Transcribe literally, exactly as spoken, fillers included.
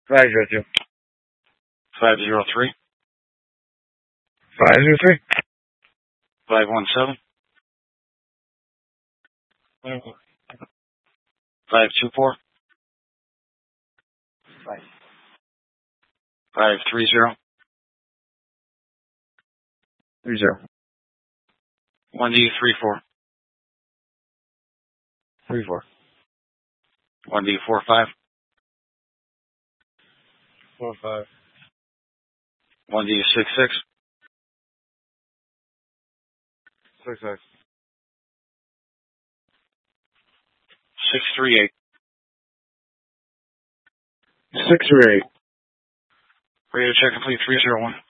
Five zero two. Five zero three. Five zero three. Five one seven. Five two four. Five. Five three zero. Three zero. One D three four. Three four. One D four five. Four five. One D six six. Six six. Six three eight. Six three eight. Radio check complete three zero one.